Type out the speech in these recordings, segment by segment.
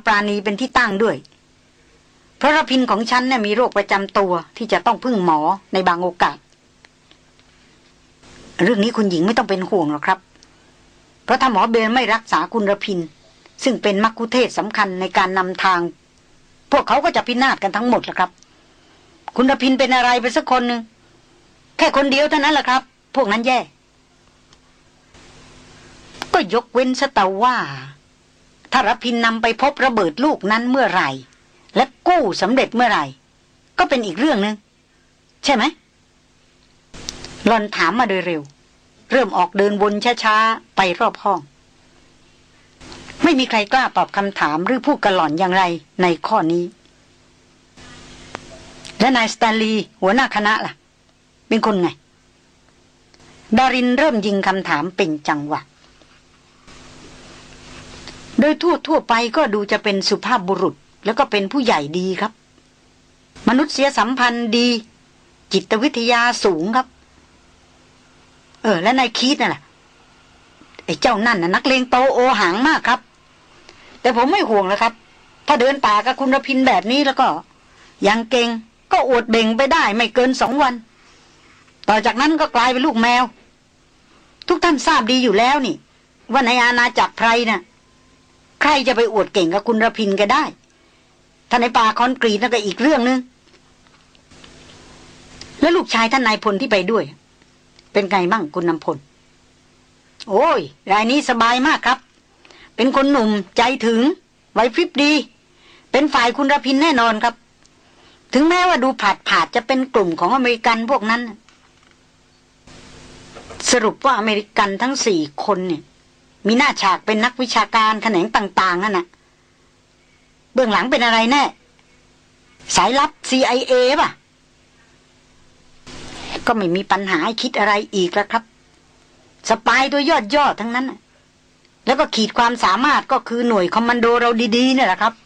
ปราณีเป็นที่ตั้งด้วยเพราะระพินของฉันเนี่ยมีโรคประจำตัวที่จะต้องพึ่งหมอในบางโอกาสเรื่องนี้คุณหญิงไม่ต้องเป็นห่วงหรอกครับเพราะถ้าหมอเบลไม่รักษาคุณระพินซึ่งเป็นมัคคุเทศก์สำคัญในการนำทางพวกเขาก็จะพินาศกันทั้งหมดแหละครับคุณระพินเป็นอะไรไปสักคนหนึ่งแค่คนเดียวเท่านั้นแหละครับพวกนั้นแย่ก็ยกเว้นซะแต่ว่าถ้าระพินนำไปพบระเบิดลูกนั้นเมื่อไหร่และกู้สำเร็จเมื่อไหร่ก็เป็นอีกเรื่องนึงใช่ไหมหล่อนถามมาโดยเร็วเริ่มออกเดินวนช้าๆไปรอบห้องไม่มีใครกล้าตอบคำถามหรือพูดกับหล่อนอย่างไรในข้อนี้และนายสแตนลีย์หัวหน้าคณะล่ะเป็นคนไงดารินเริ่มยิงคำถามเป็นจังหวะโดยทั่วไปก็ดูจะเป็นสุภาพบุรุษแล้วก็เป็นผู้ใหญ่ดีครับมนุษยสัมพันธ์ดีจิตวิทยาสูงครับและนายคีดน่ะล่ะไอ้เจ้านั่นน่ะนักเลงโตโอหังมากครับแต่ผมไม่ห่วงแล้วครับถ้าเดินป่ากับคุณรพินแบบนี้แล้วก็ยังเก่งก็อวดเบ่งไปได้ไม่เกิน2 วันต่อจากนั้นก็กลายเป็นลูกแมวทุกท่านทราบดีอยู่แล้วนี่ว่าในอาณาจักรไพรน่ะใครจะไปอวดเก่งกับคุณรพินก็ได้ถ้าในป่าคอนกรีตนั่นก็อีกเรื่องนึงแล้วลูกชายท่านนายพลที่ไปด้วยเป็นไงบ้างคุณนำพลโอ้ยรายนี้สบายมากครับเป็นคนหนุ่มใจถึงไหวพริบดีเป็นฝ่ายคุณรพินแน่นอนครับถึงแม้ว่าดูผาดจะเป็นกลุ่มของอเมริกันพวกนั้นสรุปว่าอเมริกันทั้ง4 คนเนี่ยมีหน้าฉากเป็นนักวิชาการแขนงต่างๆนั่นน่ะเบื้องหลังเป็นอะไรแน่สายลับ CIA ป่ะก็ไม่มีปัญหาให้คิดอะไรอีกแล้วครับสปายตัวยอดทั้งนั้นแล้วก็ขีดความสามารถก็คือหน่วยคอมมานโดเราดีๆเนี่ยแหละครับ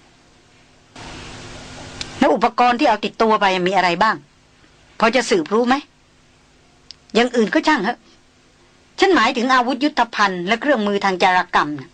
แล้วอุปกรณ์ที่เอาติดตัวไปมีอะไรบ้างพอจะสืบรู้ไหมอย่างอื่นก็ช่างเหอะฉันหมายถึงอาวุธยุทโธภัณฑ์และเครื่องมือทางจารกรรมนะ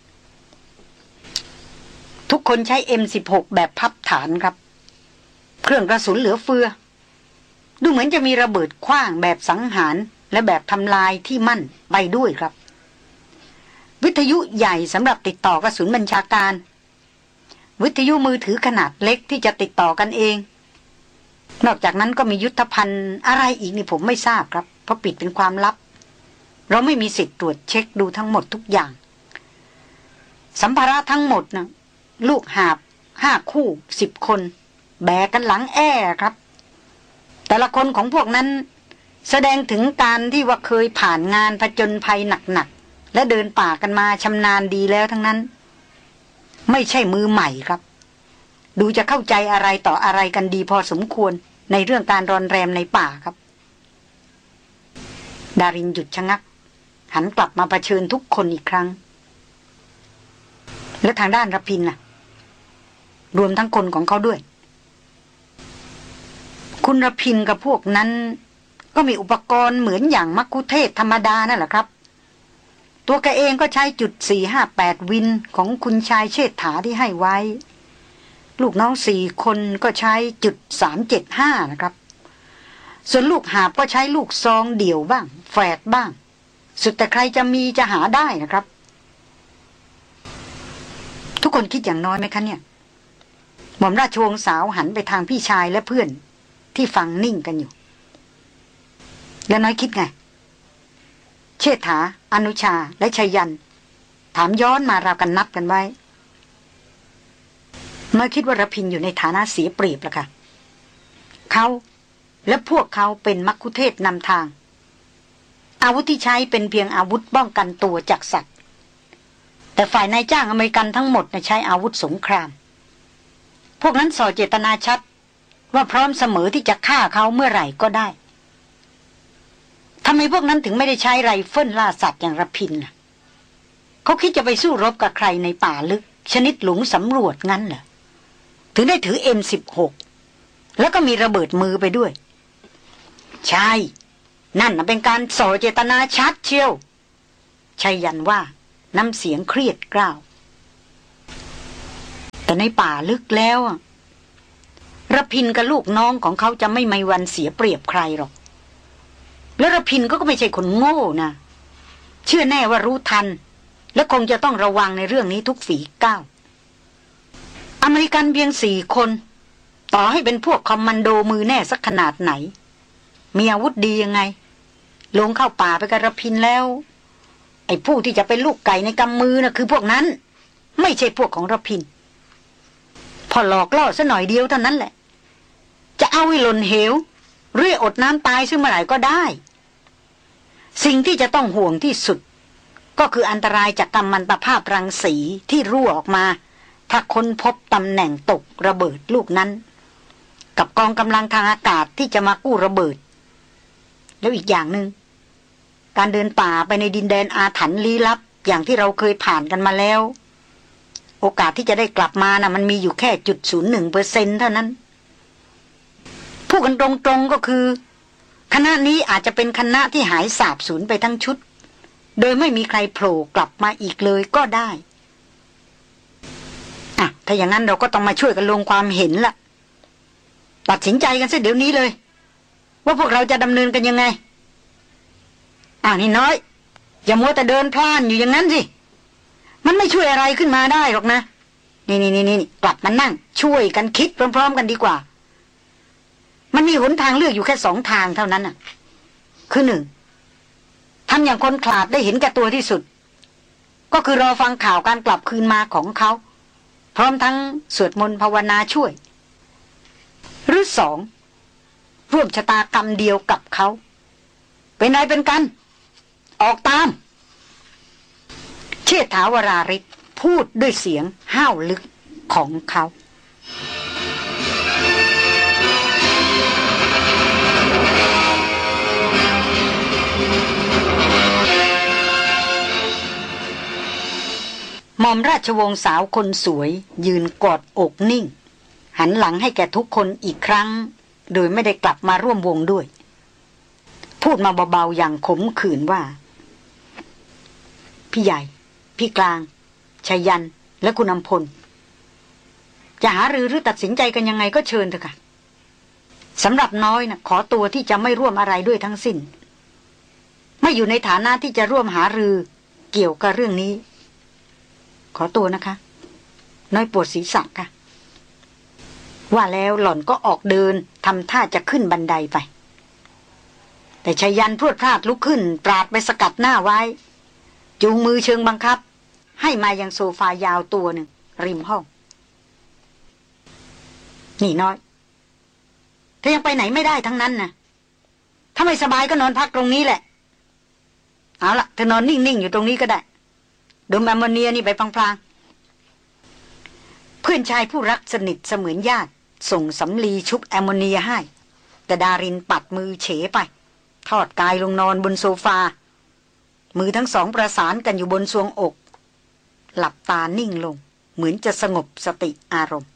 ทุกคนใช้ M16 แบบพับฐานครับเครื่องกระสุนเหลือเฟือดูเหมือนจะมีระเบิดขว้างแบบสังหารและแบบทำลายที่มั่นไปด้วยครับวิทยุใหญ่สำหรับติดต่อกระสุนบัญชาการวิทยุมือถือขนาดเล็กที่จะติดต่อกันเองนอกจากนั้นก็มียุทธภัณฑ์อะไรอีกนี่ผมไม่ทราบครับเพราะปิดเป็นความลับเราไม่มีสิทธิ์ตรวจเช็คดูทั้งหมดทุกอย่างสัมภาระทั้งหมดนะลูกหาบ5 คู่10 คนแบกกันหลังแอ้ครับแต่ละคนของพวกนั้นแสดงถึงการที่ว่าเคยผ่านงานผจญภัยหนักๆและเดินป่ากันมาชำนาญดีแล้วทั้งนั้นไม่ใช่มือใหม่ครับดูจะเข้าใจอะไรต่ออะไรกันดีพอสมควรในเรื่องการรอนแรมในป่าครับดารินหยุดชะงักหันกลับมาเผชิญทุกคนอีกครั้งและทางด้านรพินล่ะรวมทั้งคนของเขาด้วยคุณรพินกับพวกนั้นก็มีอุปกรณ์เหมือนอย่างมัคคุเทศก์ธรรมดานั่นแหละครับตัวแกเองก็ใช้จุด458วินของคุณชายเชษฐาที่ให้ไว้ลูกน้อง4 คนก็ใช้จุด375นะครับส่วนลูกหาบก็ใช้ลูกซองเดี่ยวบ้างแฝดบ้างสุดแต่ใครจะหาได้นะครับทุกคนคิดอย่างน้อยไหมคะเนี่ยหม่อมราชวงศ์สาวหันไปทางพี่ชายและเพื่อนที่ฟังนิ่งกันอยู่แล้วน้อยคิดไงเชษฐาอนุชาและชัยยันถามย้อนมาราวกันนับกันไว้น้อยคิดว่ารพินอยู่ในฐานะเสียเปรียบล่ะค่ะเขาและพวกเขาเป็นมัคคุเทศก์นำทางอาวุธที่ใช้เป็นเพียงอาวุธป้องกันตัวจากสัตว์แต่ฝ่ายนายจ้างอเมริกันทั้งหมดใช้อาวุธสงครามพวกนั้นส่อเจตนาชัดว่าพร้อมเสมอที่จะฆ่าเขาเมื่อไหร่ก็ได้ทำไมพวกนั้นถึงไม่ได้ใช้ไรเฟิลล่าสัตว์อย่างรพินล่ะเขาคิดจะไปสู้รบกับใครในป่าลึกชนิดหลุมสำรวจงั้นเหรอถึงได้ถือ M16 แล้วก็มีระเบิดมือไปด้วยใช่นั่นเป็นการส่อเจตนาชัดเชียวชัยยันว่าน้ำเสียงเครียดกร้าวแต่ในป่าลึกแล้วระพินกับลูกน้องของเขาจะไม่มีวันเสียเปรียบใครหรอกแล้วระพินก็ไม่ใช่คนโง่นะเชื่อแน่ว่ารู้ทันและคงจะต้องระวังในเรื่องนี้ทุกฝีก้าวอเมริกันเพียง4 คนต่อให้เป็นพวกคอมมานโดมือแน่สักขนาดไหนมีอาวุธดียังไงลงเข้าป่าไปกับระพินแล้วไอ้ผู้ที่จะเป็นลูกไก่ในกำมือน่ะคือพวกนั้นไม่ใช่พวกของระพินพอหลอกล่อซะหน่อยเดียวเท่านั้นแหละจะเอาให้หล่นเหวหรืออดน้ำตายซึ่งเมื่อไหร่ก็ได้สิ่งที่จะต้องห่วงที่สุดก็คืออันตรายจากกัมมันตภาพรังสีที่รั่วออกมาถ้าค้นพบตำแหน่งตกระเบิดลูกนั้นกับกองกำลังทางอากาศที่จะมากู้ระเบิดแล้วอีกอย่างหนึ่งการเดินป่าไปในดินแดนอาถรรพ์ลี้ลับอย่างที่เราเคยผ่านกันมาแล้วโอกาสที่จะได้กลับมานะมันมีอยู่แค่0.01%เท่านั้นพูดกันตรงๆก็คือคณะนี้อาจจะเป็นคณะที่หายสาบสูญไปทั้งชุดโดยไม่มีใครโผล่กลับมาอีกเลยก็ได้ถ้าอย่างนั้นเราก็ต้องมาช่วยกันลงความเห็นล่ะตัดสินใจกันซะเดี๋ยวนี้เลยว่าพวกเราจะดำเนินกันยังไงนี่น้อยอย่ามัวแต่เดินพล่านอยู่อย่างนั้นสิมันไม่ช่วยอะไรขึ้นมาได้หรอกนะนี่กลับมานั่งช่วยกันคิดพร้อมๆกันดีกว่ามันมีหนทางเลือกอยู่แค่2 ทางเท่านั้นคือ 1ทำอย่างคนขลาดได้เห็นแก่ตัวที่สุดก็คือรอฟังข่าวการกลับคืนมาของเขาพร้อมทั้งสวดมนต์ภาวนาช่วยหรือ 2ร่วมชะตากรรมเดียวกับเขาเป็นนายเป็นกันออกตามเชษฐาวราริศพูดด้วยเสียงห้าวลึกของเขาหม่อมราชวงศ์สาวคนสวยยืนกอดอกนิ่งหันหลังให้แก่ทุกคนอีกครั้งโดยไม่ได้กลับมาร่วมวงด้วยพูดมาเบาๆอย่างขมขื่นว่าพี่ใหญ่พี่กลางชายันและคุณอำพลจะหารือหรือตัดสินใจกันยังไงก็เชิญเถอะค่ะสำหรับน้อยนะขอตัวที่จะไม่ร่วมอะไรด้วยทั้งสิ้นไม่อยู่ในฐานะที่จะร่วมหารือเกี่ยวกับเรื่องนี้ขอตัวนะคะน้อยปวดศีรษะค่ะว่าแล้วหล่อนก็ออกเดินทำท่าจะขึ้นบันไดไปแต่ชายันพรวดพลาดลุกขึ้นปราดไปสกัดหน้าไว้จูงมือเชิงบังคับให้มายังโซฟายาวตัวหนึ่งริมห้องนี่น้อยเธอยังไปไหนไม่ได้ทั้งนั้นนะถ้าไม่สบายก็นอนพักตรงนี้แหละเอาล่ะเธอนอนนิ่งๆอยู่ตรงนี้ก็ได้ดมแอมโมเนียนี่ไปพลางๆเพื่อนชายผู้รักสนิทเสมือนญาติส่งสำลีชุบแอมโมเนียให้แต่ดารินปัดมือเฉไปทอดกายลงนอนบนโซฟามือทั้งสองประสานกันอยู่บนทรวงอกหลับตานิ่งลงเหมือนจะสงบสติอารมณ์